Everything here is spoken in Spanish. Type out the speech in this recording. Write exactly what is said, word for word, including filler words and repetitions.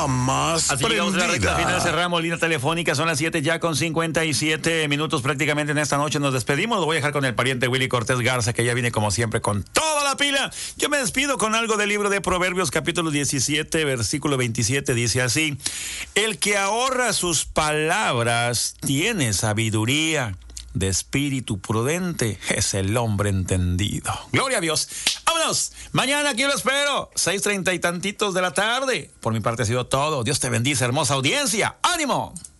Más Así llegamos a la recta final, cerramos línea telefónica, son las siete ya con cincuenta y siete minutos prácticamente en esta noche. Nos despedimos, lo voy a dejar con el pariente Willy Cortés Garza, que ya viene como siempre con toda la pila. Yo me despido con algo del libro de Proverbios, capítulo diecisiete, versículo veintisiete, dice así: el que ahorra sus palabras tiene sabiduría, de espíritu prudente es el hombre entendido. Gloria a Dios. Vámonos. Mañana aquí lo espero. Seis treinta y tantitos de la tarde. Por mi parte ha sido todo. Dios te bendice, hermosa audiencia. ¡Ánimo!